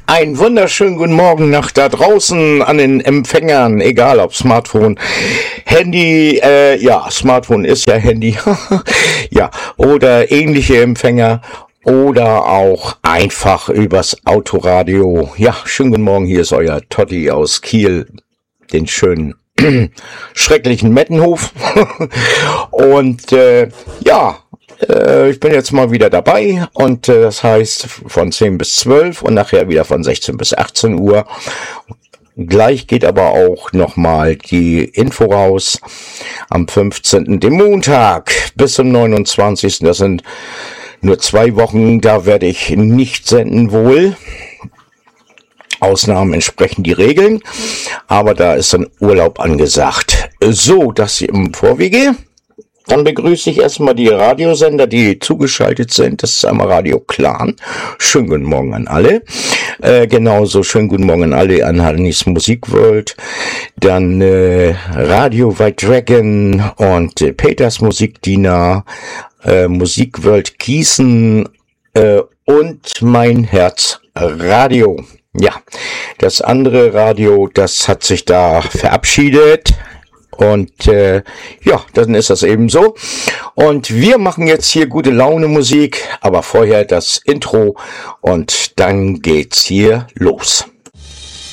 Einen wunderschönen guten Morgen nach da draußen an den Empfängern, egal ob Smartphone, Handy, Smartphone ist ja Handy, ja, oder ähnliche Empfänger oder auch einfach übers Autoradio. Ja, schönen guten Morgen, hier ist euer Totti aus Kiel, den schönen, schrecklichen Mettenhof und ich bin jetzt mal wieder dabei und das heißt von 10 bis 12 und nachher wieder von 16 bis 18 Uhr. Gleich geht aber auch nochmal die Info raus am 15., dem Montag, bis zum 29. Das sind nur 2 Wochen, da werde ich nicht senden wohl. Ausnahmen entsprechen die Regeln, aber da ist dann Urlaub angesagt. So, das hier im Vorwege. Dann begrüße ich erstmal die Radiosender, die zugeschaltet sind. Das ist einmal Radio Clan. Schönen guten Morgen an alle. Genauso schönen guten Morgen an alle an Hannis Musikworld. Dann Radio White Dragon und Peters Musikdiener, Musikworld Gießen und Mein Herz Radio. Ja, das andere Radio, das hat sich da verabschiedet. Und dann ist das eben so. Und wir machen jetzt hier gute Laune Musik, aber vorher das Intro und dann geht's hier los.